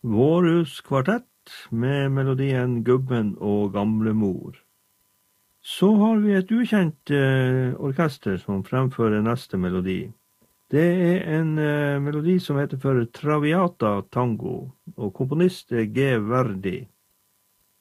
Vårhus kvartett med melodien Gubben og gamlemor. Så har vi et ukjent orkester som fremfører neste melodi. Det er en melodi som heter for Traviata Tango, og komponist er G. Verdi.